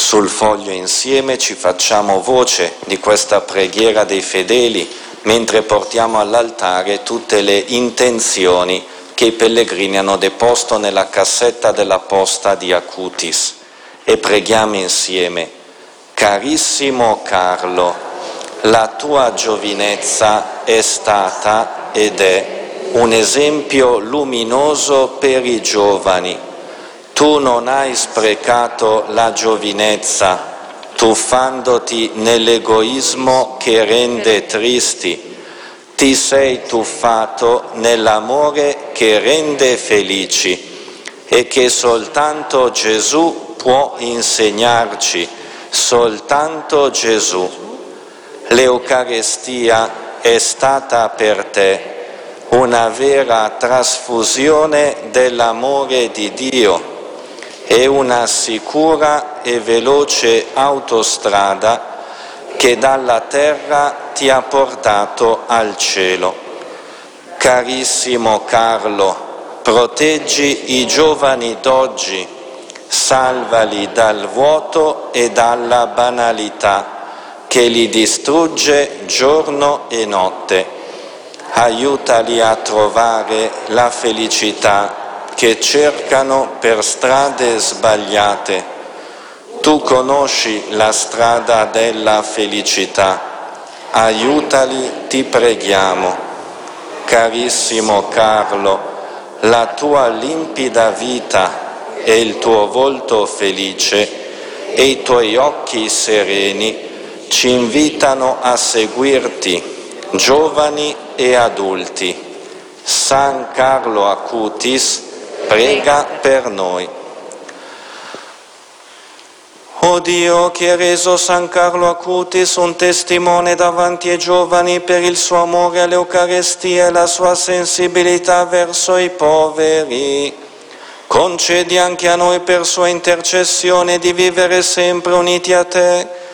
Sul foglio insieme ci facciamo voce di questa preghiera dei fedeli, mentre portiamo all'altare tutte le intenzioni che i pellegrini hanno deposto nella cassetta della posta di Acutis. E preghiamo insieme: carissimo Carlo, la tua giovinezza è stata ed è un esempio luminoso per i giovani. Tu non hai sprecato la giovinezza, tuffandoti nell'egoismo che rende tristi. Ti sei tuffato nell'amore che rende felici e che soltanto Gesù può insegnarci, soltanto Gesù. L'Eucarestia è stata per te una vera trasfusione dell'amore di Dio e una sicura e veloce autostrada che dalla terra ti ha portato al cielo. Carissimo Carlo, proteggi i giovani d'oggi, salvali dal vuoto e dalla banalità che li distrugge giorno e notte. Aiutali a trovare la felicità che cercano per strade sbagliate. Tu conosci la strada della felicità. Aiutali, ti preghiamo. Carissimo Carlo, la tua limpida vita e il tuo volto felice e i tuoi occhi sereni ci invitano a seguirti, giovani e adulti. San Carlo Acutis prega per noi. O Dio, che hai reso San Carlo Acutis un testimone davanti ai giovani per il suo amore all'Eucarestia e la sua sensibilità verso i poveri, concedi anche a noi per sua intercessione di vivere sempre uniti a te